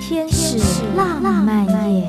天使浪漫夜，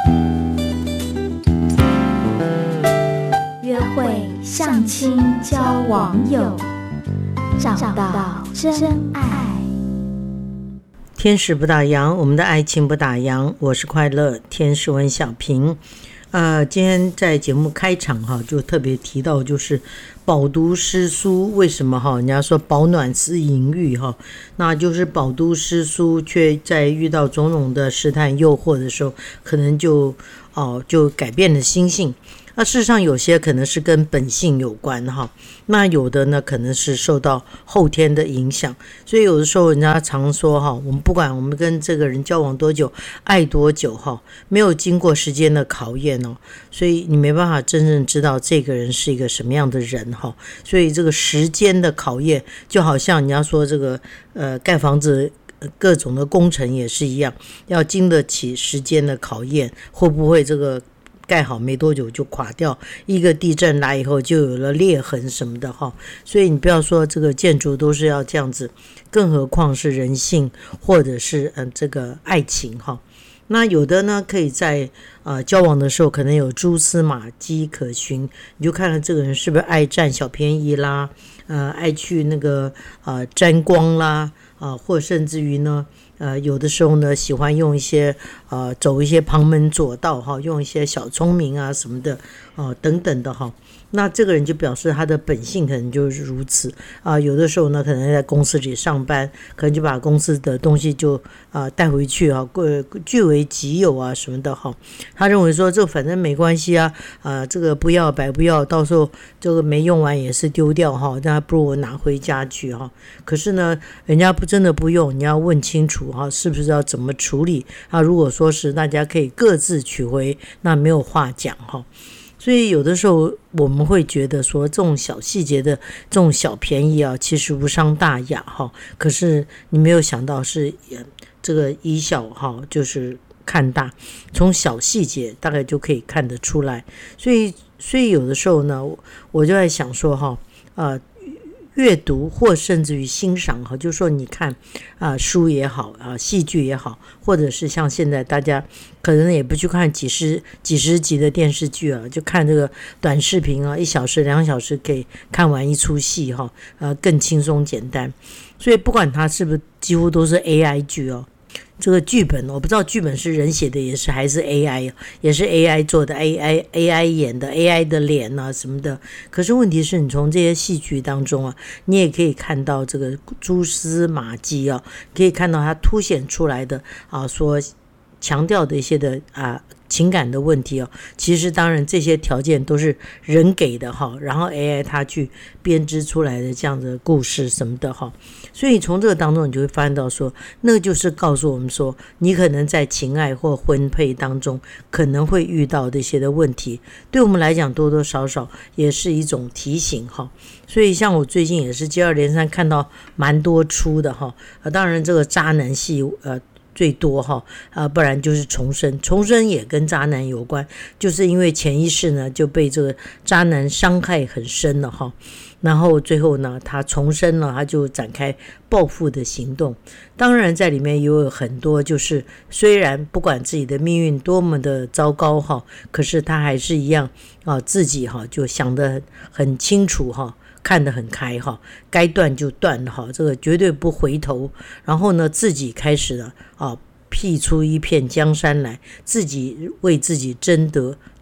约会、相亲、交网友，找到真爱。 天使不打烊，我们的爱情不打烊。我是快乐天使文小平。今天在节目开场就特别提到，就是饱读诗书，为什么人家说饱暖思淫欲那就是饱读诗书，却在遇到种种的试探诱惑的时候，可能就改变了心性。那事实上有些可能是跟本性有关那有的呢可能是受到后天的影响。所以有的时候人家常说我们不管我们跟这个人交往多久，爱多久没有经过时间的考验所以你没办法真正知道这个人是一个什么样的人所以这个时间的考验，就好像人家说这个盖房子各种的工程也是一样，要经得起时间的考验，会不会这个盖好没多久就垮掉，一个地震来以后就有了裂痕什么的所以你不要说这个建筑都是要这样子，更何况是人性或者是这个爱情那有的呢可以在交往的时候可能有蛛丝马迹可循，你就看看这个人是不是爱占小便宜啦，爱去那个沾光啦或甚至于呢有的时候呢喜欢用一些走一些旁门左道用一些小聪明啊什么的等等的那这个人就表示他的本性可能就是如此有的时候呢可能在公司里上班，可能就把公司的东西就带回去据为己有啊什么的他认为说这反正没关系这个不要白不要，到时候这个没用完也是丢掉那不如我拿回家去可是呢人家真的不用，你要问清楚是不是要怎么处理如果说是大家可以各自取回，那没有话讲所以有的时候我们会觉得说这种小细节的这种小便宜其实无伤大雅可是你没有想到是这个以小就是看大，从小细节大概就可以看得出来。所以有的时候呢我就在想说阅读或甚至于欣赏就是说你看书也好戏剧也好，或者是像现在大家可能也不去看几十集的电视剧就看这个短视频1小时2小时可以看完一出戏更轻松简单。所以不管它是不是几乎都是 AI 剧这个剧本我不知道剧本是人写的还是 AI 也是 AI 做的 AI 演的 AI 的脸什么的。可是问题是你从这些戏剧当中你也可以看到这个蛛丝马迹可以看到它凸显出来的所强调的一些的情感的问题其实当然这些条件都是人给的然后 AI 它去编织出来的这样的故事什么的所以从这个当中你就会发现到说，那个就是告诉我们说，你可能在情爱或婚配当中可能会遇到的一些的问题，对我们来讲多多少少也是一种提醒所以像我最近也是接二连三看到蛮多出的当然这个渣男戏最多不然就是重生也跟渣男有关，就是因为潜意识呢就被这个渣男伤害很深了然后最后呢他重生了，他就展开报复的行动。当然在里面也有很多就是虽然不管自己的命运多么的糟糕可是他还是一样自己就想得很清楚看得很开该断就断这个绝对不回头。然后呢自己开始了辟出一片江山来，自己为自己争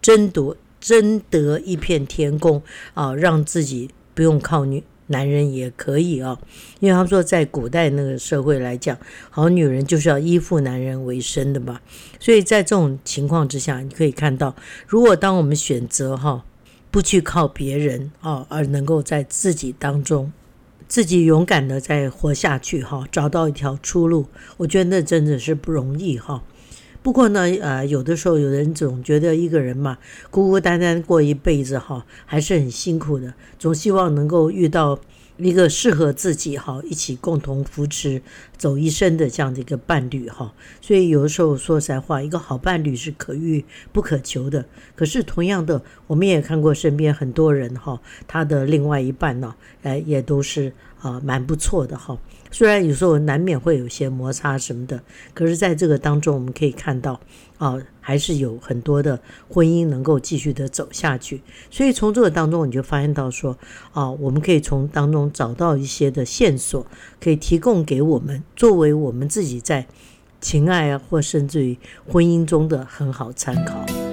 得一片天空让自己不用靠男人也可以因为他们说在古代那个社会来讲，好女人就是要依附男人为生的嘛。所以在这种情况之下，你可以看到，如果当我们选择不去靠别人而能够在自己当中自己勇敢的再活下去找到一条出路，我觉得那真的是不容易不过呢有的时候有人总觉得一个人嘛孤孤单单过一辈子还是很辛苦的，总希望能够遇到一个适合自己一起共同扶持走一生的这样的一个伴侣所以有的时候说实在话，一个好伴侣是可遇不可求的。可是同样的我们也看过身边很多人他的另外一半也都是蛮不错的虽然有时候难免会有些摩擦什么的，可是在这个当中我们可以看到还是有很多的婚姻能够继续的走下去。所以从这个当中你就发现到说我们可以从当中找到一些的线索，可以提供给我们作为我们自己在情爱或甚至于婚姻中的很好参考。